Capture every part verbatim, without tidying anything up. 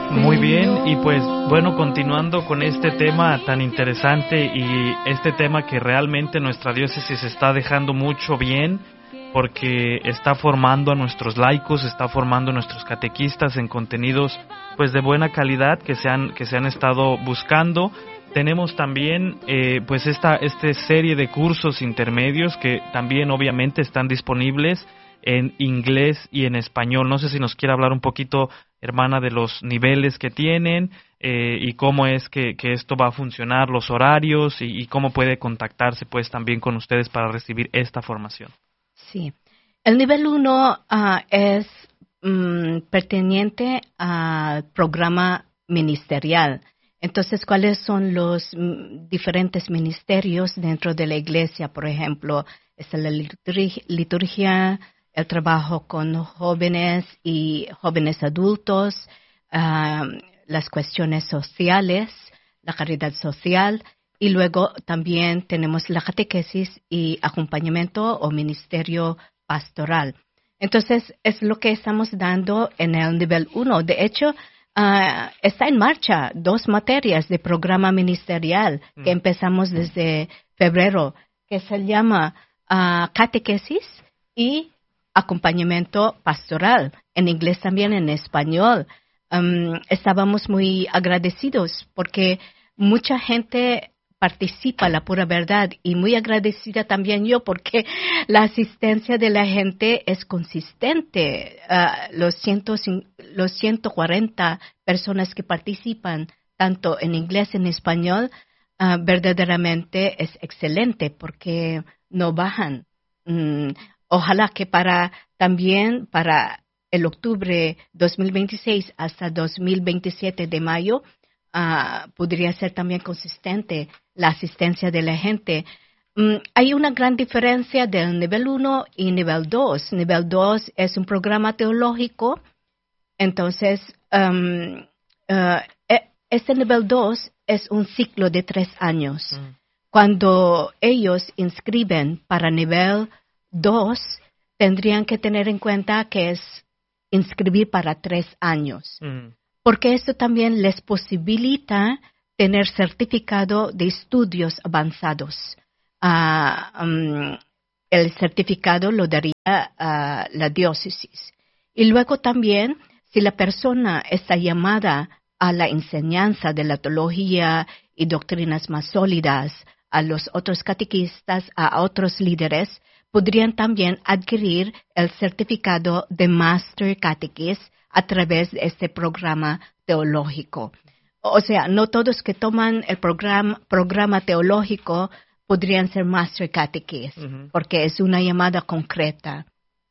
Muy bien, y pues bueno, continuando con este tema tan interesante y este tema que realmente nuestra diócesis está dejando mucho bien, porque está formando a nuestros laicos, está formando a nuestros catequistas en contenidos pues de buena calidad que se han, que se han estado buscando. Tenemos también eh, pues esta, esta serie de cursos intermedios que también obviamente están disponibles en inglés y en español. No sé si nos quiere hablar un poquito, hermana, de los niveles que tienen eh, y cómo es que, que esto va a funcionar, los horarios y, y cómo puede contactarse pues también con ustedes para recibir esta formación. Sí, el nivel uno uh, es um, perteneciente al programa ministerial. Entonces, ¿cuáles son los um, diferentes ministerios dentro de la iglesia? Por ejemplo, es la liturgia, liturgia el trabajo con jóvenes y jóvenes adultos, uh, las cuestiones sociales, la caridad social, y luego también tenemos la catequesis y acompañamiento o ministerio pastoral. Entonces, es lo que estamos dando en el nivel uno. De hecho, uh, está en marcha dos materias de programa ministerial que mm. empezamos desde febrero, que se llama uh, catequesis y acompañamiento pastoral, en inglés también, en español. Um, estábamos muy agradecidos porque mucha gente participa, la pura verdad, y muy agradecida también yo porque la asistencia de la gente es consistente. Uh, los, ciento, los ciento cuarenta personas que participan, tanto en inglés como en español, uh, verdaderamente es excelente porque no bajan. Um, Ojalá que para también para el octubre dos mil veintiséis hasta dos mil veintisiete de mayo uh, podría ser también consistente la asistencia de la gente. Um, hay una gran diferencia del nivel uno y nivel dos. Nivel dos es un programa teológico, entonces um, uh, este nivel dos es un ciclo de tres años. Mm. Cuando ellos inscriben para nivel dos, tendrían que tener en cuenta que es inscribir para tres años, mm. porque esto también les posibilita tener certificado de estudios avanzados. Uh, um, el certificado lo daría uh, la diócesis. Y luego también, si la persona está llamada a la enseñanza de la teología y doctrinas más sólidas, a los otros catequistas, a otros líderes, podrían también adquirir el certificado de Master Catechist a través de este programa teológico. O sea, no todos que toman el programa, programa teológico podrían ser Master Catechist, uh-huh. porque es una llamada concreta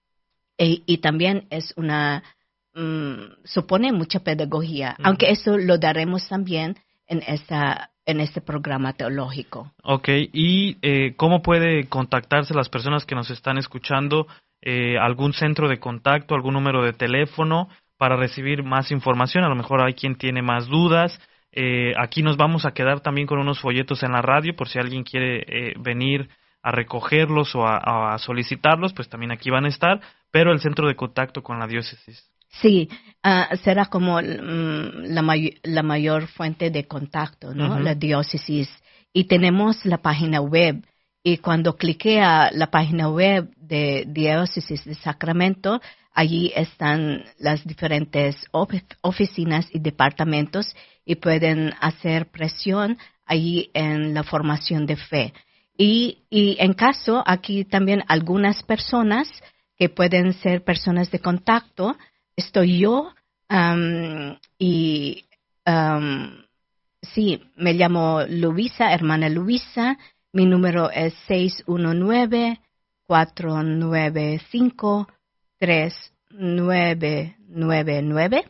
y, y también es una, um, supone mucha pedagogía, uh-huh. aunque eso lo daremos también en esta en este programa teológico. Ok, ¿y eh, cómo puede contactarse las personas que nos están escuchando? Eh, ¿Algún centro de contacto, algún número de teléfono para recibir más información? A lo mejor hay quien tiene más dudas. Eh, aquí nos vamos a quedar también con unos folletos en la radio por si alguien quiere eh, venir a recogerlos o a, a solicitarlos, pues también aquí van a estar, pero el centro de contacto con la diócesis. Sí, uh, será como um, la, may- la mayor fuente de contacto, ¿no? Uh-huh. La diócesis. Y tenemos la página web. Y cuando clique a la página web de Diócesis de Sacramento, allí están las diferentes of- oficinas y departamentos y pueden hacer presión allí en la formación de fe. Y, y en caso, aquí también algunas personas que pueden ser personas de contacto. Estoy yo um, y um, sí, me llamo Luisa, hermana Luisa. Mi número es seis uno nueve, cuatro nueve cinco, tres nueve nueve nueve.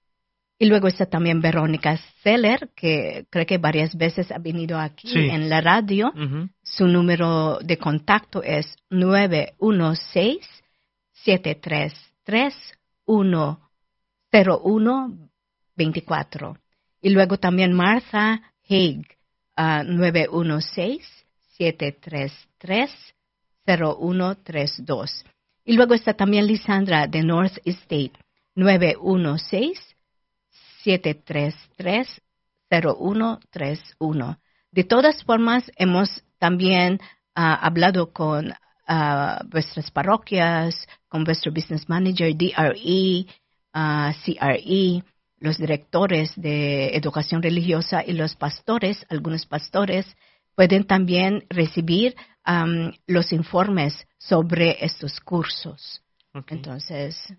Y luego está también Verónica Seller, que creo que varias veces ha venido aquí sí. en la radio. Uh-huh. Su número de contacto es nueve uno seis, siete tres tres, uno cero uno veinticuatro. Y luego también Martha Haig, uh, nueve uno seis, siete tres tres, cero uno tres dos. Y luego está también Lisandra de North State, nueve uno seis, siete tres tres, cero uno tres uno. De todas formas, hemos también uh, hablado con uh, vuestras parroquias, con vuestro business manager, D R E, uh, C R E, los directores de educación religiosa y los pastores. Algunos pastores pueden también recibir um, los informes sobre estos cursos. Okay. Entonces,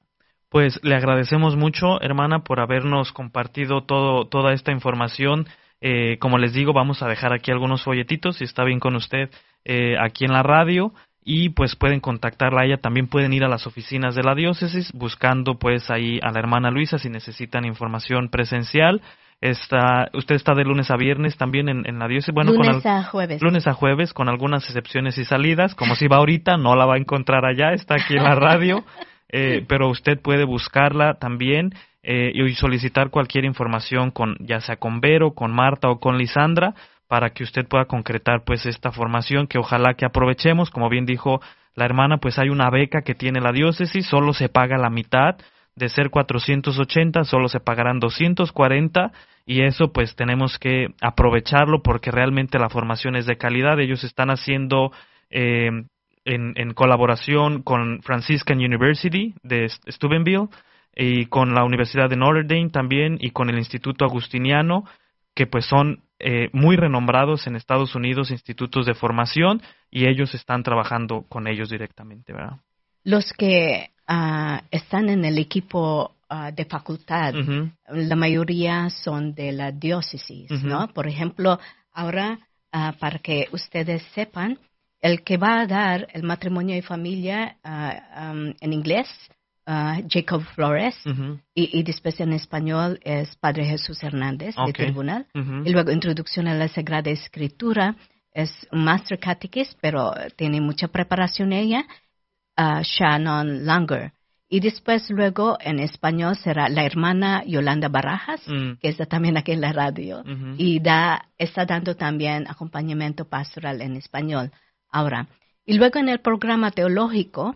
pues le agradecemos mucho, hermana, por habernos compartido todo, toda esta información. Eh, como les digo, vamos a dejar aquí algunos folletitos, si está bien con usted, eh, aquí en la radio, y pues pueden contactarla a ella. También pueden ir a las oficinas de la diócesis buscando pues ahí a la hermana Luisa si necesitan información presencial. Está, usted está de lunes a viernes también en, en la diócesis. Bueno, lunes con al, a jueves. Lunes a jueves, con algunas excepciones y salidas. Como si va ahorita, no la va a encontrar allá, está aquí en la radio. Eh, pero usted puede buscarla también eh, y solicitar cualquier información, con ya sea con Vero, con Marta o con Lisandra, para que usted pueda concretar pues esta formación que ojalá que aprovechemos. Como bien dijo la hermana, pues hay una beca que tiene la diócesis, solo se paga la mitad, de ser cuatrocientos ochenta solo se pagarán doscientos cuarenta, y eso pues tenemos que aprovecharlo porque realmente la formación es de calidad. Ellos están haciendo eh, En, en colaboración con Franciscan University de Steubenville y con la Universidad de Notre Dame también y con el Instituto Agustiniano, que pues son eh, muy renombrados en Estados Unidos, institutos de formación, y ellos están trabajando con ellos directamente, ¿verdad? Los que uh, están en el equipo uh, de facultad, uh-huh. la mayoría son de la diócesis, uh-huh. ¿no? Por ejemplo, ahora, uh, para que ustedes sepan, el que va a dar el matrimonio y familia uh, um, en inglés, uh, Jacob Flores, uh-huh. y, y después en español es Padre Jesús Hernández, okay. de Tribunal. Uh-huh. Y luego Introducción a la Sagrada Escritura, es un Master Catechist, pero tiene mucha preparación ella, uh, Shannon Langer. Y después luego en español será la hermana Yolanda Barajas, uh-huh. que está también aquí en la radio, uh-huh. y da, está dando también acompañamiento pastoral en español. Ahora, y luego en el programa teológico,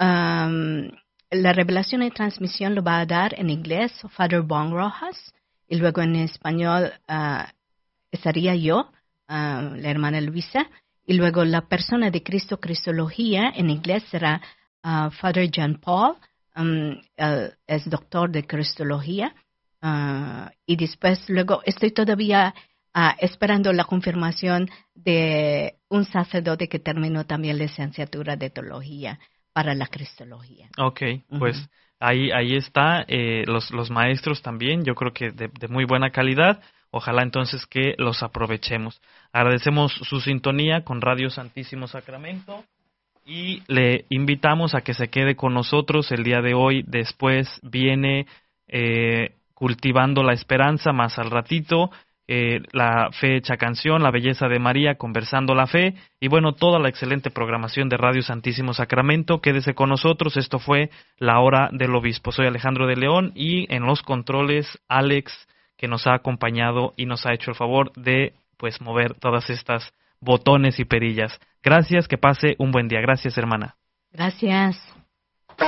um, la revelación y transmisión lo va a dar en inglés Father Bong Rojas, y luego en español uh, estaría yo, uh, la hermana Luisa, y luego la persona de Cristo, Cristología, en inglés será uh, Father John Paul, um, uh, es doctor de Cristología, uh, y después luego estoy todavía Uh, esperando la confirmación de un sacerdote que terminó también la licenciatura de teología para la cristología. Ok, uh-huh. pues ahí ahí está, eh, los los maestros también, yo creo que de, de muy buena calidad. Ojalá entonces que los aprovechemos. Agradecemos su sintonía con Radio Santísimo Sacramento y le invitamos a que se quede con nosotros el día de hoy. Después viene eh, Cultivando la Esperanza más al ratito. Eh, la fe hecha canción, la belleza de María, conversando la fe, y bueno, toda la excelente programación de Radio Santísimo Sacramento. Quédese con nosotros, esto fue La Hora del Obispo. Soy Alejandro de León y en los controles Alex, que nos ha acompañado y nos ha hecho el favor de pues mover todas estas botones y perillas. Gracias, que pase un buen día. Gracias, hermana. Gracias.